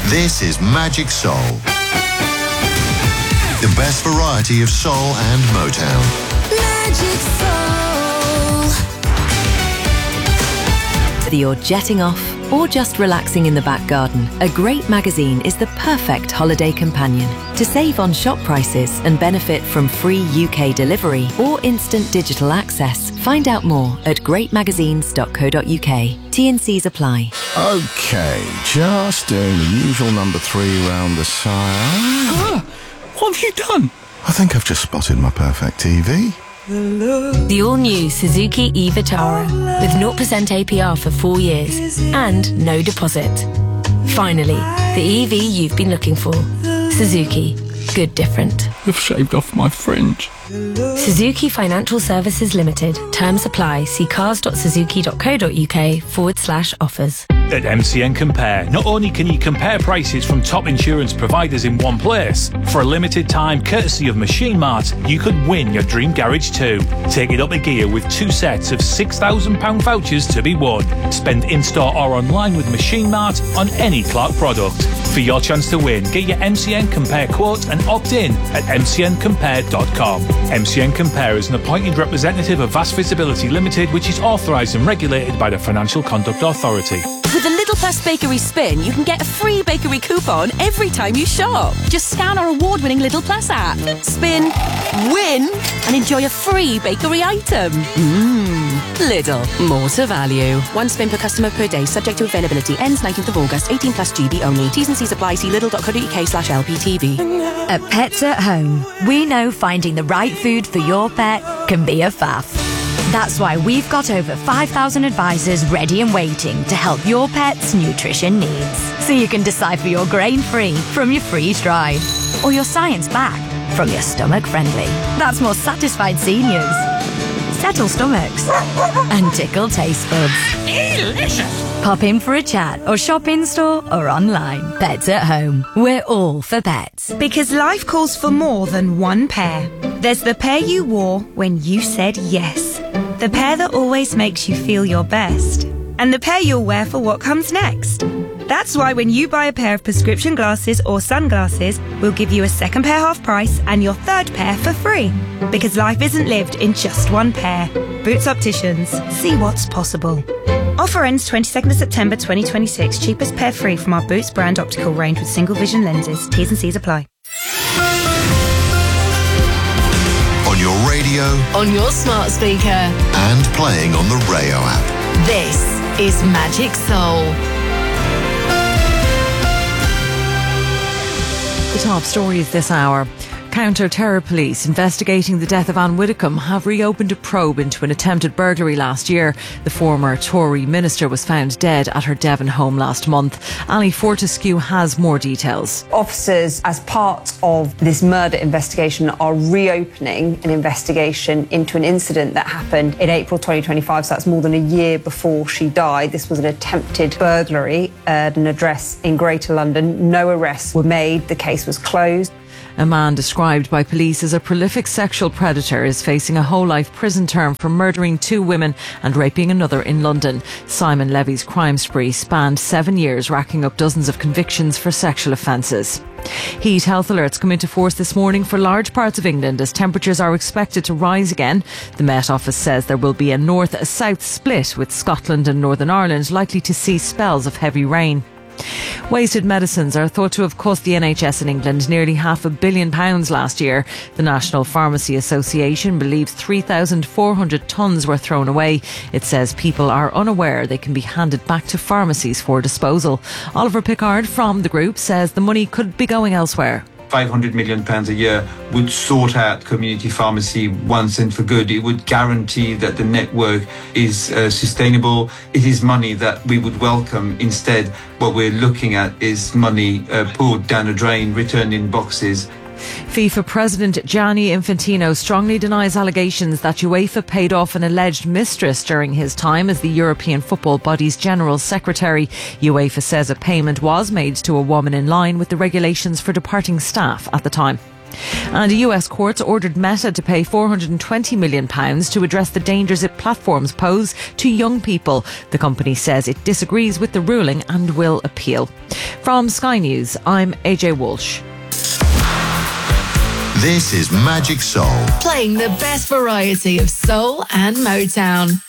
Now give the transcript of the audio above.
This is Magic Soul. The best variety of soul and Motown. Magic Soul. Whether you're jetting off or just relaxing in the back garden, A Great Magazine is the perfect holiday companion. To save on shop prices and benefit from free UK delivery or instant digital access, find out more at greatmagazines.co.uk. T&Cs apply. Okay, just doing the usual number 3 round the sire. What have you done? I think I've just spotted my perfect TV. The all-new Suzuki e-Vitara with 0% APR for 4 years and no deposit. Finally, the EV you've been looking for. Suzuki. Good different. You've shaved off my fringe. Suzuki Financial Services Limited. Terms apply. See cars.suzuki.co.uk/offers. At MCN Compare, not only can you compare prices from top insurance providers in one place, for a limited time, courtesy of Machine Mart, you could win your dream garage too. Take it up a gear with 2 sets of £6,000 vouchers to be won. Spend in-store or online with Machine Mart on any Clark product. For your chance to win, get your MCN Compare quote and opt in at mcncompare.com. MCN Compare is an appointed representative of Vast Visibility Limited, which is authorised and regulated by the Financial Conduct Authority. With the Little Plus Bakery Spin, you can get a free bakery coupon every time you shop. Just scan our award-winning Little Plus app, spin, win, and enjoy a free bakery item. Lidl, more to value. 1 spin per customer per day, subject to availability. Ends 19th of August, 18 plus GB only. T's and C's apply. See lidl.co.uk/LPTV. At Pets at Home, we know finding the right food for your pet can be a faff. That's why we've got over 5,000 advisors ready and waiting to help your pet's nutrition needs. So you can decipher your grain-free from your freeze-dried, or your science-backed from your stomach-friendly. That's more satisfied seniors, settle stomachs, and tickle taste buds. Delicious! Pop in for a chat or shop in-store or online. Pets at Home. We're all for pets. Because life calls for more than one pair. There's the pair you wore when you said yes. The pair that always makes you feel your best. And the pair you'll wear for what comes next. That's why when you buy a pair of prescription glasses or sunglasses, we'll give you a second pair half price and your third pair for free. Because life isn't lived in just one pair. Boots Opticians. See what's possible. Offer ends 22nd of September 2026. Cheapest pair free from our Boots brand optical range with single vision lenses. T's and C's apply. On your radio On your smart speaker. and playing on the Rayo app. This is Magic Soul. The top stories this hour. Counter-terror police investigating the death of Anne Widdecombe have reopened a probe into an attempted burglary last year. The former Tory minister was found dead at her Devon home last month. Ali Fortescue has more details. Officers, as part of this murder investigation, are reopening an investigation into an incident that happened in April 2025, so that's more than a year before she died. This was an attempted burglary at an address in Greater London. No arrests were made. The case was closed. A man described by police as a prolific sexual predator is facing a whole life prison term for murdering 2 women and raping another in London. Simon Levy's crime spree spanned 7 years, racking up dozens of convictions for sexual offences. Heat health alerts come into force this morning for large parts of England as temperatures are expected to rise again. The Met Office says there will be a north-south split, with Scotland and Northern Ireland likely to see spells of heavy rain. Wasted medicines are thought to have cost the NHS in England nearly £500 million last year. The National Pharmacy Association believes 3,400 tonnes were thrown away. It says people are unaware they can be handed back to pharmacies for disposal. Oliver Pickard from the group says the money could be going elsewhere. £500 million a year would sort out community pharmacy once and for good. It would guarantee that the network is sustainable. It is money that we would welcome. Instead, what we're looking at is money poured down a drain, returned in boxes. FIFA President Gianni Infantino strongly denies allegations that UEFA paid off an alleged mistress during his time as the European football body's General Secretary. UEFA says a payment was made to a woman in line with the regulations for departing staff at the time. And a US court ordered Meta to pay £420 million to address the dangers its platforms pose to young people. The company says it disagrees with the ruling and will appeal. From Sky News, I'm AJ Walsh. This is Magic Soul. Playing the best variety of soul and Motown.